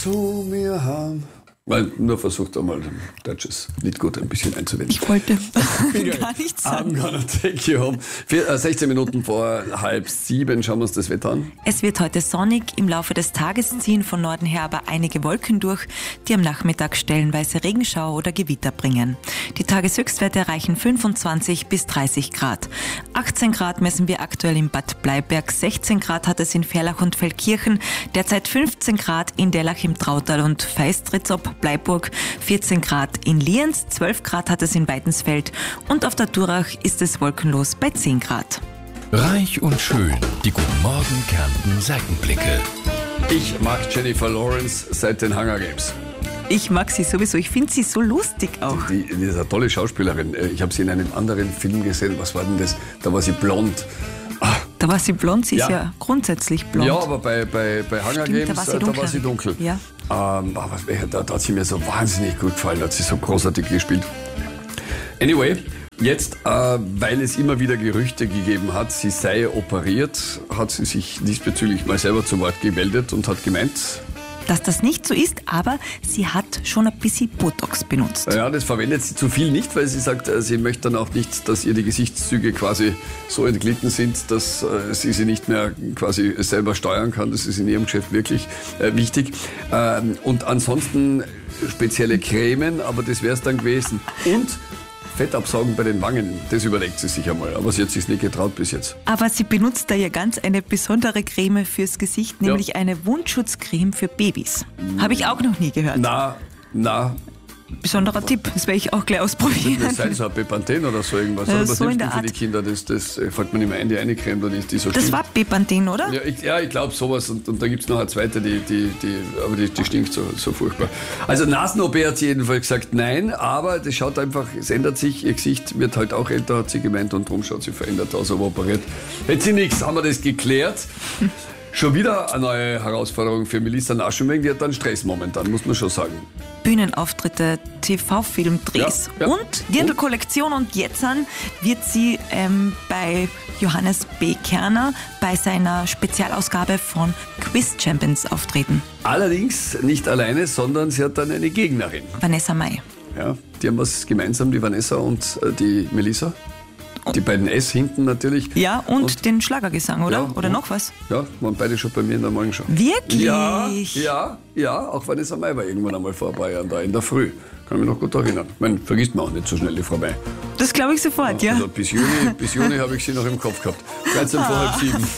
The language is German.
zu mir haben. Mal nur versucht einmal ein deutsches Lied gut ein bisschen einzuwenden. Ich wollte gar nichts sagen. I'm gonna take you home. 16 Minuten vor 6:30 schauen wir uns das Wetter an. Es wird heute sonnig. Im Laufe des Tages ziehen von Norden her aber einige Wolken durch, die am Nachmittag stellenweise Regenschauer oder Gewitter bringen. Die Tageshöchstwerte erreichen 25 bis 30 Grad. 18 Grad messen wir aktuell in Bad Bleiberg, 16 Grad hat es in Ferlach und Feldkirchen, derzeit 15 Grad in Dellach im Trautal und Feistritz ob Bleiburg, 14 Grad in Lienz, 12 Grad hat es in Weidensfeld und auf der Durach ist es wolkenlos bei 10 Grad. Reich und schön, die Guten Morgen Kärnten Seitenblicke. Ich mag Jennifer Lawrence seit den Hunger Games. Ich mag sie sowieso, ich finde sie so lustig auch. Die ist eine tolle Schauspielerin. Ich habe sie in einem anderen Film gesehen. Was war denn das? Da war sie blond. Da war sie blond, sie ist Ja. ja grundsätzlich blond. Ja, aber bei Hunger Stimmt, Games, da war sie dunkel. Ja. Aber da hat sie mir so wahnsinnig gut gefallen, hat sie so großartig gespielt. Anyway, jetzt, weil es immer wieder Gerüchte gegeben hat, sie sei operiert, hat sie sich diesbezüglich mal selber zu Wort gemeldet und hat gemeint, Dass das nicht so ist, aber sie hat schon ein bisschen Botox benutzt. ja, das verwendet sie zu viel nicht, weil sie sagt, sie möchte dann auch nicht, dass ihr die Gesichtszüge quasi so entglitten sind, dass sie nicht mehr quasi selber steuern kann. Das ist in ihrem Geschäft wirklich wichtig. Und ansonsten spezielle Cremen, aber das wäre es dann gewesen. Und Fettabsaugen bei den Wangen, das überlegt sie sich einmal. Aber sie hat sich nicht getraut bis jetzt. Aber sie benutzt da ja ganz eine besondere Creme fürs Gesicht, nämlich eine Wundschutzcreme für Babys. Habe ich auch noch nie gehört. Na, Besonderer Tipp, das werde ich auch gleich ausprobieren. das sei so ein Bepanthen oder so irgendwas. Ja, Oder was so in nimmst du der für die Art. Kinder? Das fällt mir nicht mehr ein, die eine Creme, die so Das stinkt. war Bepanthen, oder? Ja, ich glaube sowas. Und da gibt es noch eine zweite, aber die stinkt so furchtbar. Also Nasen-OP hat sie jedenfalls gesagt, nein, aber das schaut einfach, es ändert sich, ihr Gesicht wird halt auch älter, hat sie gemeint, und darum schaut sie verändert aus, aber operiert. Hätte sie nichts, haben wir das geklärt. Schon wieder eine neue Herausforderung für Melissa Naschenweng, die hat dann Stress momentan, muss man schon sagen. Bühnenauftritte, TV-Film-Drehs Ja. und Dirndl-Kollektion. Und jetzt wird sie bei Johannes B. Kerner bei seiner Spezialausgabe von Quiz Champions auftreten. Allerdings nicht alleine, sondern sie hat dann eine Gegnerin. Vanessa Mai. Ja, die haben was gemeinsam, die Vanessa und die Melissa. Die beiden S hinten natürlich. Ja, und den Schlagergesang, oder? Ja, oder und? noch was? Ja, waren beide schon bei mir in der Morgenshow. Wirklich? Ja, auch Vanessa Mai war irgendwann einmal vor ein paar Jahren da, in der Früh. Kann mich noch gut erinnern. Ich meine, vergisst man auch nicht so schnell, die Frau Mai. Das glaube ich sofort, ja. Also bis Juni habe ich sie noch im Kopf gehabt. 13 vor halb 7.